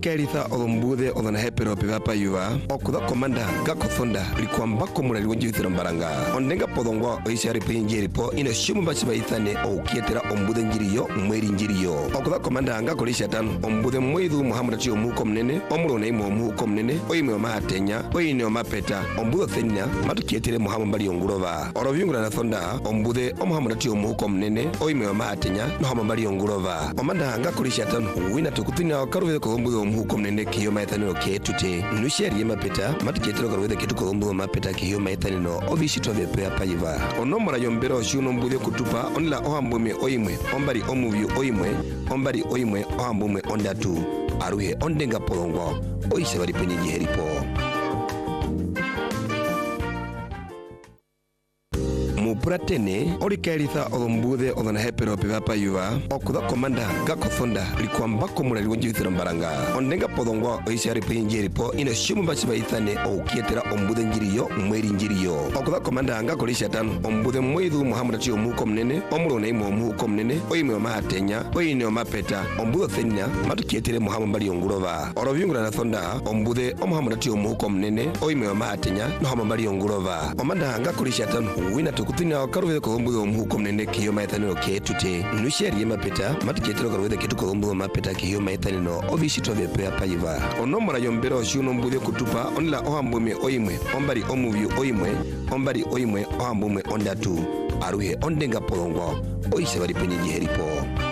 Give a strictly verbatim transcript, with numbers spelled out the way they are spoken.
Orikeritha odombuthe odona hepero pivapa yuva okutha komanda gakothonda rikwamba komurari wonjithira mbaranga ondenga podongwa oisiari pinjeripo ina shumu bachi baithane okietera ombuthe njiriyo mweri njiriyo okutha komanda ngakolisha tano ombuthe mwithu muhamura chi omuko mnene omurona imo omuko mnene oimwe mahatenya oine omapeta ombuthe thenya matukietere muhamu mbali ongurova orovyungura na thonda ombuthe omuhamura chi omuko mnene oimwe mahatenya no hama mbali ongurova omanda ngakolisha tano wina tukutina okaruve ko ombuthe omuko mnene kiyo maithaniro ketute nusheri mapeta matuketero karuve ketuko ombuthe mapeta kiyo maithanino obishi tove pe apayiva onomora yombero shuno ombuthe kutupa onla ohambume oimwe ombari omuvyu oimwe ombari oimwe ohambume ondatu aruhe ondenga polongwa oise bali penyeji heripo Mupuratene orikeritha odombuthe odona hepero pivapa yuva okutha komanda gakothonda rikwamba komurari wonjithira mbaranga ondenga podongwa oisiari pinjeripo ina shumu bachi baithane okietera ombuthe njiriyo mweri njiriyo okutha komanda ngakolisha tano ombuthe mwithu muhamura chi omuko mnene omurona imo omuko mnene oimwe mahatenya oine omapeta ombuthe thenya matukietere muhamu mbali ongurova orovyungura na thonda ombuthe omuhamura chi omuko mnene oimwe mahatenya no hama mbali ongurova omanda ngakolisha tano wina tukutina okaruve ko ombuthe omuko mnene kiyo maithaniro ketute nusheri mapeta matuketero karuve ketuko ombuthe mapeta kiyo maithanino obishi tove pe apayiva onomora yombero shuno ombuthe kutupa onla ohambume oimwe ombari omuvyu oimwe ombari oimwe ohambume ondatu aruhe ondenga polongwa oise bali penyeji heripo